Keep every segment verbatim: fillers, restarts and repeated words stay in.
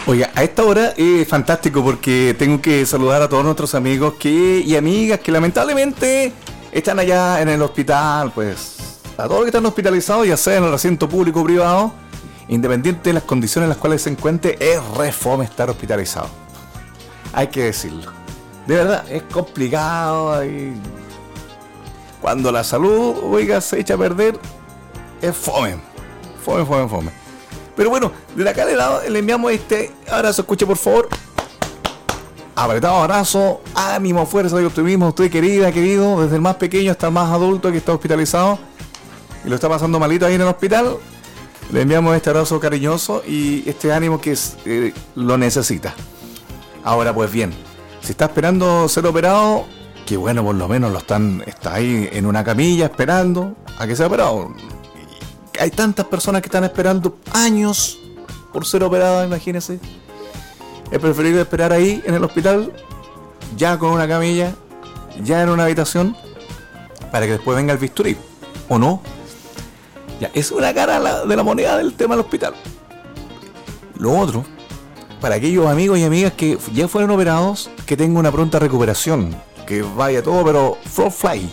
Oiga, a esta hora es fantástico porque tengo que saludar a todos nuestros amigos que, y amigas que lamentablemente están allá en el hospital, pues a todos los que están hospitalizados, ya sea en el recinto público o privado, independiente de las condiciones en las cuales se encuentre, es re fome estar hospitalizado. Hay que decirlo. De verdad, es complicado y cuando la salud, oiga, se echa a perder, es fome. Fome, fome, fome. Pero bueno, desde acá de lado le enviamos este abrazo, escuche por favor. Apretado abrazo, ánimo, fuerza y optimismo, usted querida, querido, desde el más pequeño hasta el más adulto que está hospitalizado y lo está pasando malito ahí en el hospital. Le enviamos este abrazo cariñoso y este ánimo que es, eh, lo necesita. Ahora pues bien, si está esperando ser operado, que bueno, por lo menos lo están, está ahí en una camilla esperando a que sea operado. Hay tantas personas que están esperando años por ser operadas, imagínense. Es preferible esperar ahí en el hospital, ya con una camilla, ya en una habitación, para que después venga el bisturí, ¿o no? Ya, es una cara de la moneda del tema del hospital. Lo otro, para aquellos amigos y amigas que ya fueron operados, que tengan una pronta recuperación, que vaya todo, pero flow fly,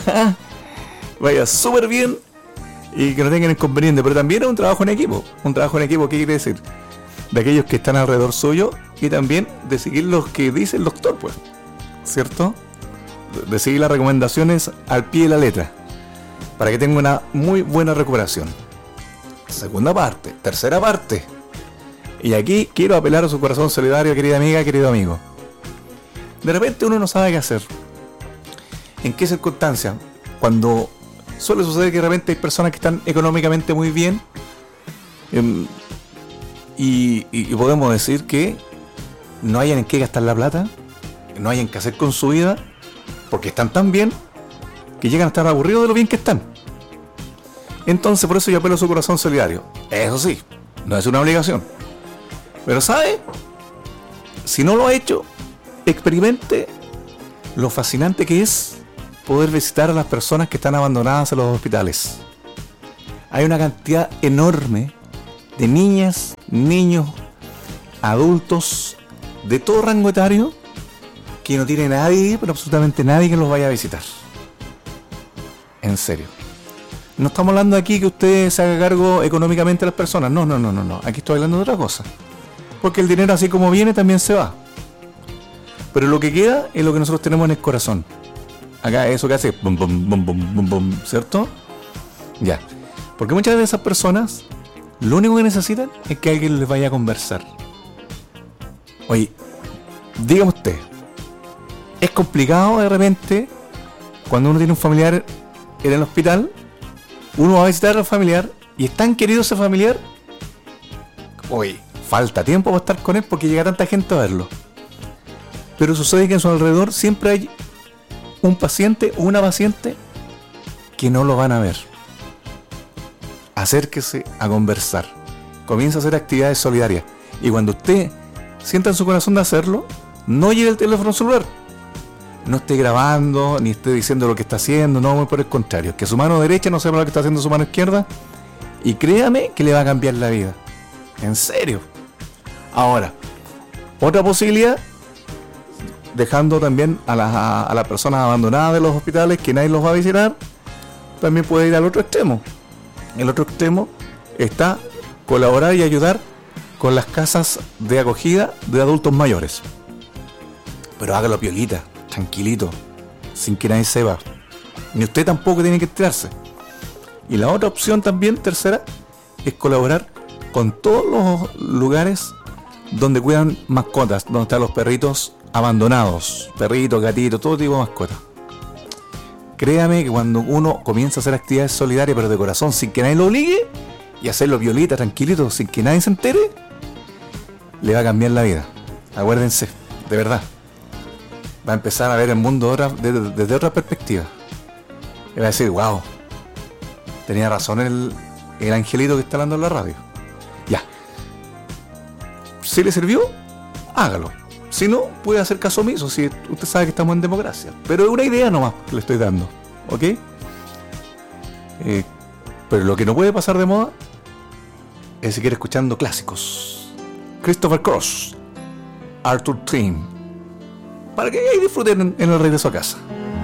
vaya súper bien. Y que no tengan inconveniente, pero también es un trabajo en equipo. Un trabajo en equipo, ¿qué quiere decir? De aquellos que están alrededor suyo y también de seguir los que dice el doctor, pues, ¿cierto? De seguir las recomendaciones al pie de la letra, para que tenga una muy buena recuperación. Segunda parte, tercera parte. Y aquí quiero apelar a su corazón solidario, querida amiga, querido amigo. De repente uno no sabe qué hacer. ¿En qué circunstancia? Cuando suele suceder que de repente hay personas que están económicamente muy bien eh, y, y, y podemos decir que no hayan en qué gastar la plata, no hayan qué hacer con su vida, porque están tan bien que llegan a estar aburridos de lo bien que están. Entonces por eso yo apelo a su corazón solidario. Eso sí, no es una obligación, pero ¿sabe? Si no lo ha hecho, experimente lo fascinante que es poder visitar a las personas que están abandonadas en los hospitales. Hay una cantidad enorme de niñas, niños, adultos, de todo rango etario, que no tiene nadie, pero absolutamente nadie que los vaya a visitar. En serio. No estamos hablando aquí que usted se haga cargo económicamente de las personas. No, no, no, no, no. Aquí estoy hablando de otra cosa. Porque el dinero, así como viene, también se va. Pero lo que queda es lo que nosotros tenemos en el corazón. Acá eso que hace bum, bum, bum, bum, bum, bum, ¿cierto? Ya. Porque muchas de esas personas lo único que necesitan es que alguien les vaya a conversar. Oye, dígame usted, es complicado de repente cuando uno tiene un familiar en el hospital, uno va a visitar al familiar y es tan querido ese familiar, oye, falta tiempo para estar con él porque llega tanta gente a verlo. Pero sucede que en su alrededor siempre hay un paciente o una paciente que no lo van a ver. Acérquese a conversar. Comienza a hacer actividades solidarias. Y cuando usted sienta en su corazón de hacerlo, no lleve el teléfono celular. No esté grabando, ni esté diciendo lo que está haciendo. No, muy por el contrario. Que su mano derecha no sepa lo que está haciendo su mano izquierda. Y créame que le va a cambiar la vida. En serio. Ahora, otra posibilidad, dejando también a las a, a las personas abandonadas de los hospitales, que nadie los va a visitar, también puede ir al otro extremo. El otro extremo está colaborar y ayudar con las casas de acogida de adultos mayores. Pero hágalo piolita, tranquilito, sin que nadie sepa. Ni usted tampoco tiene que enterarse. Y la otra opción también, tercera, es colaborar con todos los lugares donde cuidan mascotas, donde están los perritos abandonados, perritos, gatitos, todo tipo de mascotas. Créame que cuando uno comienza a hacer actividades solidarias, pero de corazón, sin que nadie lo obligue, y hacerlo violita, tranquilito, sin que nadie se entere, le va a cambiar la vida. Acuérdense, de verdad. Va a empezar a ver el mundo otra, desde, desde otra perspectiva. Y va a decir, wow, tenía razón el, el angelito que está hablando en la radio. Ya. Si le sirvió, hágalo. Si no, puede hacer caso omiso, si usted sabe que estamos en democracia. Pero es una idea nomás que le estoy dando, ¿ok? Eh, pero lo que no puede pasar de moda es seguir escuchando clásicos. Christopher Cross, Arthur Trim, para que ahí disfruten en el regreso a casa.